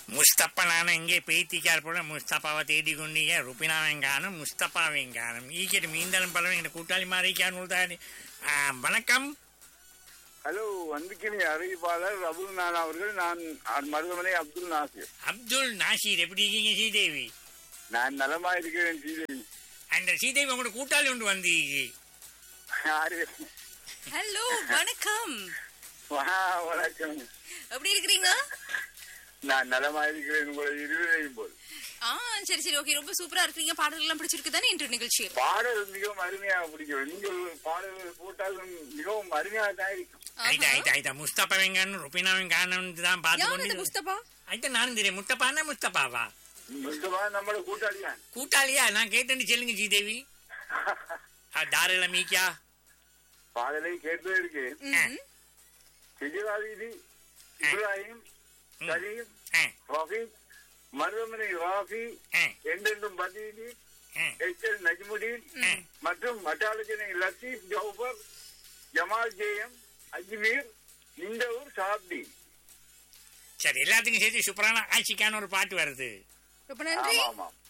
முஸ்தப்பா நானும் இங்கே பேத்திக்கார் போல முஸ்தப்பாவை தேடிக் கொண்டீங்க. ருபினாவையும் காணும், முஸ்தப்பாவையும் காணும். ஈக்கிட்டு மீந்தாலும் பலவும் எங்க கூட்டாளி மாறிக்கான்னு. வணக்கம். ஹலோ, வந்திக்கினி அறிவிப்பாளர் அப்துல் நான் அவர்கள். நான் மருதமலை அப்துல் நாசிர். அப்துல் நாசிர், எப்படி இருக்கீங்க ஸ்ரீதேவி? நான் நலமா இருக்கிறேன் ஸ்ரீதேவி. அந்த ஸ்ரீதேவி உங்களோட கூட்டாளி ஒன்று வந்தீங்க. ஹலோ, வணக்கம். வணக்கம். எப்படி இருக்கிறீங்க? நான் நலமா இருக்கிறேன் உங்களை இருவரையும் போல். சரி சரி, ஓகே. ரொம்ப சூப்பரா இருக்கீங்க. பாடல்கள் எல்லாம் பிடிச்சிருக்கு தானே இன்று நிகழ்ச்சியில்? பாடல் மிகவும் அருமையாக பிடிக்கும். நீங்கள் பாடல்கள் போட்டாலும் மிகவும் அருமையாக தான் இருக்கும். முஸ்தபாவையும் காணும், ருபினாவையும் காணும் தான் பார்த்து. முஸ்தபா நானும் தெரியும். முஸ்தபானா முஸ்தபாவா? முஸ்தபா நம்மளோட கூட்டாளியா? கூட்டாளியா? நான் கேட்டேன்னு சொல்லுங்க ஸ்ரீதேவி. தாராள மீக்கியா பாடலை கேட்டு இருக்கேன். சிஜிராதீதி, இப்ராஹிம், சலீம், ரஃபீக், மருதமனை ராஃபி, என்றென்றும் பதீதி, எச்எல் நஜ்முதீன் மற்றும் மட்டாளஜனை லத்தீப் ஜௌபர், ஜமால் ஜேஎம், அஜ்மீர், நிந்தவூர் சாப்தி. சரி, எல்லாத்துக்கும் சேர்த்து சூப்பரான ஆட்சிக்கான ஒரு பாட்டு வருது. ரொம்ப நன்றி. ஆமாம்.